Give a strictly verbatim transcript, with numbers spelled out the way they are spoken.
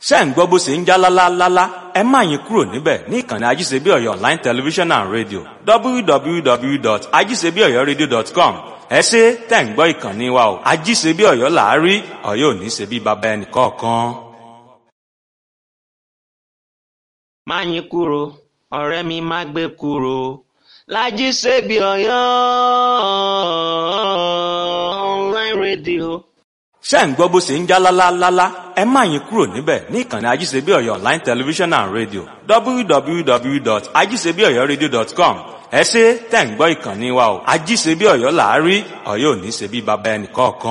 ṣé ń gbọ́ bó ṣe ń já lálálálá ẹ má yín kúrò níbẹ̀ ní ìkànnì ajíṣebí ọ̀yọ́ online television and radio w w w dot ajíṣebí ọ̀yọ́ radio dot com ẹ ṣé tẹ̀ ń gbọ́ ìkànnì wa o ajíṣebí ọ̀yọ́ là á rí ọ̀yọ́ ò ní ṣe bí baba ẹnì kọ̀ọ̀kan. má yín kúrò ọ̀rẹ́ mi má gbé kúrò lájíṣebí ọ̀yọ́ online radio. ṣé ń gbọ́ bó ṣe ń já lálálálá ẹ má yín kúrò níbẹ̀ ní ìkànnì ajíṣebí ọ̀yọ́ online television and radio w w w dot ajíṣebí ọ̀yọ́ radio dot com ẹ ṣé tẹ̀ ń gbọ́ ìkànnì wa o ajíṣebí ọ̀yọ́ là á rí ọ̀yọ́ ò ní ṣe bí baba ẹnì kọ̀ọ̀kan.